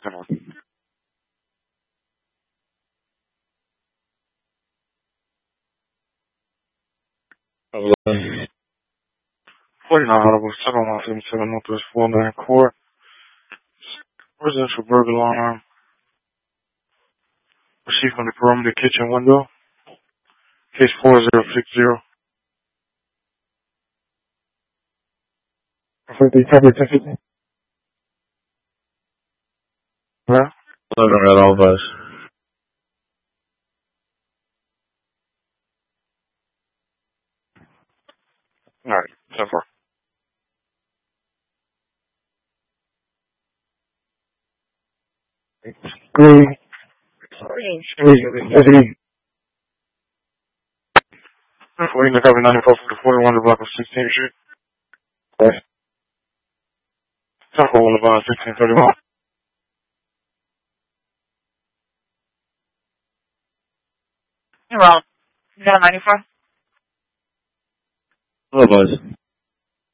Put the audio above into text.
Hello. 49 Audible 717 Northwest 49 Court. Residential burglar alarm. Received from the perimeter kitchen window. Case 4060. For the coverage ticket. Yeah? Looking at all of us. Alright, 10-4. Green. Sorry. 40 to cover 94 for the 41 the block of 16th Street. Right. 10-4 on the bond 1631. You're wrong. You got a 94? Hello, boys.